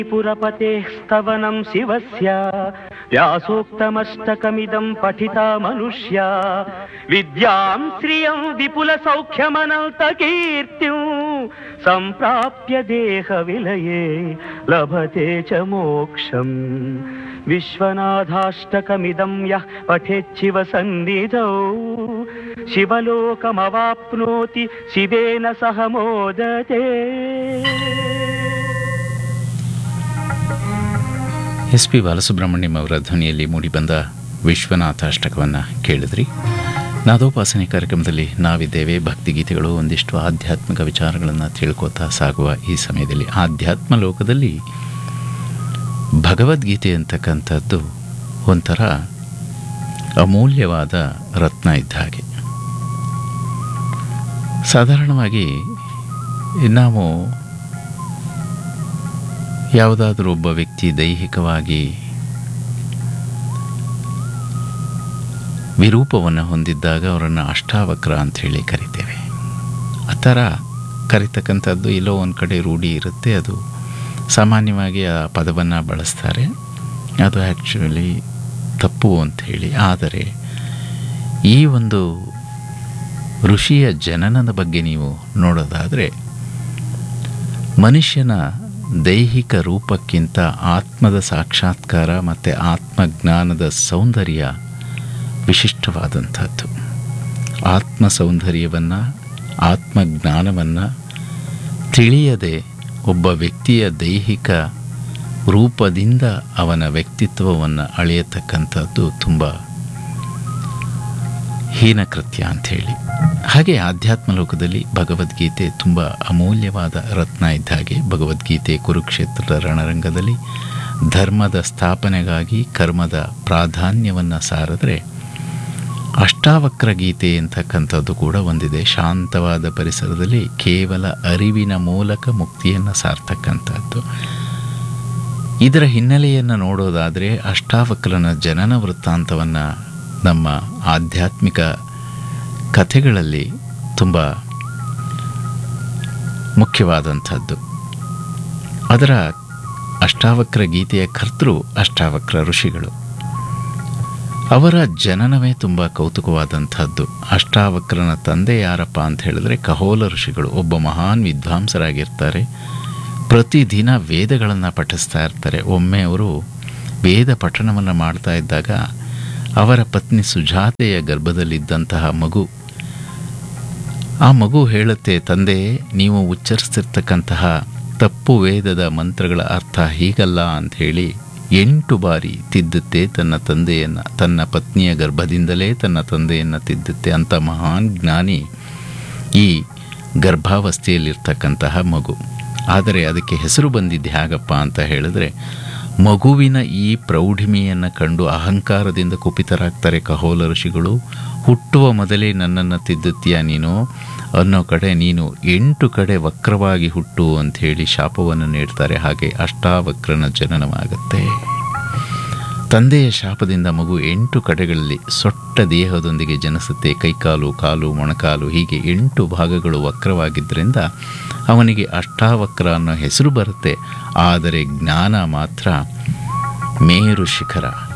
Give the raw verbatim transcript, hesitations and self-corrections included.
पुरपतेः स्तवनं शिवस्य व्यासोक्तमष्टकमिदं पठिता मनुष्या विद्यां श्रियं विपुलसौख्यमनन्तकीर्तिं सम्प्राप्य देहविलये लभते च मोक्षम् विश्वनाथाष्टकमिदं यः पठेच्छिव सन्निधौ शिवलोकमवाप्नोति शिवेन सह मोदते. ಎಸ್ ಪಿ ಬಾಲಸುಬ್ರಹ್ಮಣ್ಯಂ ಅವರ ಧ್ವನಿಯಲ್ಲಿ ಮೂಡಿಬಂದ ವಿಶ್ವನಾಥಾಷ್ಟಕವನ್ನು ಕೇಳಿದ್ರಿ. ನಾದೋಪಾಸನೆ ಕಾರ್ಯಕ್ರಮದಲ್ಲಿ ನಾವಿದ್ದೇವೆ. ಭಕ್ತಿಗೀತೆಗಳು, ಒಂದಿಷ್ಟು ಆಧ್ಯಾತ್ಮಿಕ ವಿಚಾರಗಳನ್ನು ತಿಳ್ಕೋತಾ ಸಾಗುವ ಈ ಸಮಯದಲ್ಲಿ ಆಧ್ಯಾತ್ಮ ಲೋಕದಲ್ಲಿ ಭಗವದ್ಗೀತೆ ಅಂತಕ್ಕಂಥದ್ದು ಒಂಥರ ಅಮೂಲ್ಯವಾದ ರತ್ನ ಇದ್ದ ಹಾಗೆ. ಸಾಧಾರಣವಾಗಿ ನಾವು ಯಾವುದಾದ್ರೂ ಒಬ್ಬ ವ್ಯಕ್ತಿ ದೈಹಿಕವಾಗಿ ವಿರೂಪವನ್ನು ಹೊಂದಿದ್ದಾಗ ಅವರನ್ನು ಅಷ್ಟಾವಕ್ರ ಅಂಥೇಳಿ ಕರಿತೇವೆ. ಆ ಥರ ಕರಿತಕ್ಕಂಥದ್ದು ಎಲ್ಲೋ ಒಂದು ಕಡೆ ರೂಢಿ ಇರುತ್ತೆ. ಅದು ಸಾಮಾನ್ಯವಾಗಿ ಆ ಪದವನ್ನು ಬಳಸ್ತಾರೆ. ಅದು ಆ್ಯಕ್ಚುಲಿ ತಪ್ಪು ಅಂಥೇಳಿ. ಆದರೆ ಈ ಒಂದು ಋಷಿಯ ಜನನದ ಬಗ್ಗೆ ನೀವು ನೋಡೋದಾದರೆ ಮನುಷ್ಯನ ದೈಹಿಕ ರೂಪಕ್ಕಿಂತ ಆತ್ಮದ ಸಾಕ್ಷಾತ್ಕಾರ ಮತ್ತು ಆತ್ಮಜ್ಞಾನದ ಸೌಂದರ್ಯ ವಿಶಿಷ್ಟವಾದಂಥದ್ದು. ಆತ್ಮ ಸೌಂದರ್ಯವನ್ನು, ಆತ್ಮಜ್ಞಾನವನ್ನು ತಿಳಿಯದೆ ಒಬ್ಬ ವ್ಯಕ್ತಿಯ ದೈಹಿಕ ರೂಪದಿಂದ ಅವನ ವ್ಯಕ್ತಿತ್ವವನ್ನು ಅಳೆಯತಕ್ಕಂಥದ್ದು ತುಂಬ ಹೀನಕೃತ್ಯ ಅಂಥೇಳಿ. ಹಾಗೆ ಆಧ್ಯಾತ್ಮ ಲೋಕದಲ್ಲಿ ಭಗವದ್ಗೀತೆ ತುಂಬ ಅಮೂಲ್ಯವಾದ ರತ್ನ ಇದ್ದ ಹಾಗೆ. ಭಗವದ್ಗೀತೆ ಕುರುಕ್ಷೇತ್ರದ ರಣರಂಗದಲ್ಲಿ ಧರ್ಮದ ಸ್ಥಾಪನೆಗಾಗಿ ಕರ್ಮದ ಪ್ರಾಧಾನ್ಯವನ್ನು ಸಾರಿದ್ರೆ, ಅಷ್ಟಾವಕ್ರ ಗೀತೆ ಅಂತಕ್ಕಂಥದ್ದು ಕೂಡ ಒಂದಿದೆ. ಶಾಂತವಾದ ಪರಿಸರದಲ್ಲಿ ಕೇವಲ ಅರಿವಿನ ಮೂಲಕ ಮುಕ್ತಿಯನ್ನು ಸಾರ್ತಕ್ಕಂಥದ್ದು. ಇದರ ಹಿನ್ನೆಲೆಯನ್ನು ನೋಡೋದಾದರೆ ಅಷ್ಟಾವಕ್ರನ ಜನನ ವೃತ್ತಾಂತವನ್ನು ನಮ್ಮ ಆಧ್ಯಾತ್ಮಿಕ ಕಥೆಗಳಲ್ಲಿ ತುಂಬ ಮುಖ್ಯವಾದಂಥದ್ದು. ಅದರ ಅಷ್ಟಾವಕ್ರ ಗೀತೆಯ ಕರ್ತೃ ಅಷ್ಟಾವಕ್ರ ಋಷಿಗಳು. ಅವರ ಜನನವೇ ತುಂಬ ಕೌತುಕವಾದಂಥದ್ದು. ಅಷ್ಟಾವಕ್ರನ ತಂದೆ ಯಾರಪ್ಪ ಅಂತ ಹೇಳಿದ್ರೆ ಖಗೋಲ ಋಷಿಗಳು. ಒಬ್ಬ ಮಹಾನ್ ವಿದ್ವಾಂಸರಾಗಿರ್ತಾರೆ. ಪ್ರತಿದಿನ ವೇದಗಳನ್ನು ಪಠಿಸ್ತಾ ಇರ್ತಾರೆ. ಒಮ್ಮೆ ಅವರು ವೇದ ಪಠಣವನ್ನು ಮಾಡ್ತಾ ಇದ್ದಾಗ ಅವರ ಪತ್ನಿ ಸುಜಾತೆಯ ಗರ್ಭದಲ್ಲಿದ್ದಂತಹ ಮಗು ಆ ಮಗು ಹೇಳುತ್ತೆ, ತಂದೆ, ನೀವು ಉಚ್ಚರಿಸ್ತಿರ್ತಕ್ಕಂತಹ ತಪ್ಪು ವೇದದ ಮಂತ್ರಗಳ ಅರ್ಥ ಹೀಗಲ್ಲ ಅಂಥೇಳಿ ಎಂಟು ಬಾರಿ ತಿದ್ದುತ್ತೆ ತನ್ನ ತಂದೆಯನ್ನು. ತನ್ನ ಪತ್ನಿಯ ಗರ್ಭದಿಂದಲೇ ತನ್ನ ತಂದೆಯನ್ನು ತಿದ್ದುತ್ತೆ. ಅಂಥ ಮಹಾನ್ ಜ್ಞಾನಿ ಈ ಗರ್ಭಾವಸ್ಥೆಯಲ್ಲಿರ್ತಕ್ಕಂತಹ ಮಗು. ಆದರೆ ಅದಕ್ಕೆ ಹೆಸರು ಬಂದಿದ್ದು ಹೇಗಪ್ಪ ಅಂತ ಹೇಳಿದ್ರೆ, ಮಗುವಿನ ಈ ಪ್ರೌಢಿಮೆಯನ್ನು ಕಂಡು ಅಹಂಕಾರದಿಂದ ಕುಪಿತರಾಗ್ತಾರೆ ಖಗೋಲ ಋಷಿಗಳು. ಹುಟ್ಟುವ ಮೊದಲೇ ನನ್ನನ್ನು ತಿದ್ದುತ್ತೀಯ ನೀನು ಅನ್ನೋ ಕಡೆ ನೀನು ಎಂಟು ಕಡೆ ವಕ್ರವಾಗಿ ಹುಟ್ಟು ಅಂಥೇಳಿ ಶಾಪವನ್ನು ನೀಡ್ತಾರೆ. ಹಾಗೆ ಅಷ್ಟಾವಕ್ರನ ಜನನವಾಗುತ್ತೆ. ತಂದೆಯ ಶಾಪದಿಂದ ಮಗು ಎಂಟು ಕಡೆಗಳಲ್ಲಿ ಸೊಟ್ಟ ದೇಹದೊಂದಿಗೆ ಜನಿಸುತ್ತೆ. ಕೈಕಾಲು, ಕಾಲು, ಮೊಣಕಾಲು ಹೀಗೆ ಎಂಟು ಭಾಗಗಳು ವಕ್ರವಾಗಿದ್ದರಿಂದ ಅವನಿಗೆ ಅಷ್ಟಾವಕ್ರ ಅನ್ನೋ ಹೆಸರು ಬರುತ್ತೆ. ಆದರೆ ಜ್ಞಾನ ಮಾತ್ರ ಮೇರು ಶಿಖರ.